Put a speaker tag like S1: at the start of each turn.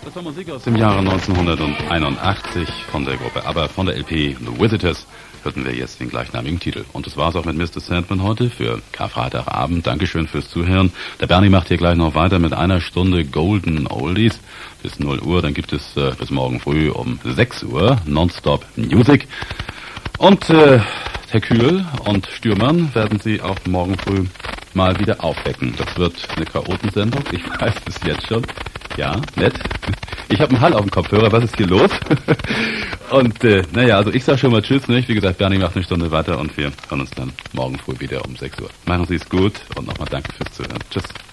S1: Das war Musik aus dem Jahre 1981 von der Gruppe ABBA, von der LP The Visitors, hörten wir jetzt den gleichnamigen Titel. Und das war's auch mit Mr. Sandman heute für Karfreitagabend. Dankeschön fürs Zuhören. Der Bernie macht hier gleich noch weiter mit einer Stunde Golden Oldies bis 0 Uhr. Dann gibt es bis morgen früh um 6 Uhr Nonstop Music. Und Herr Kühl und Stürmann werden Sie auch morgen früh mal wieder aufwecken. Das wird eine Chaotensendung, ich weiß es jetzt schon. Ja, nett. Ich habe einen Hall auf dem Kopfhörer, was ist hier los? Und naja, also ich sage schon mal Tschüss, nicht? Wie gesagt, Bernie macht eine Stunde weiter und wir hören uns dann morgen früh wieder um 6 Uhr. Machen Sie es gut und nochmal danke fürs Zuhören. Tschüss.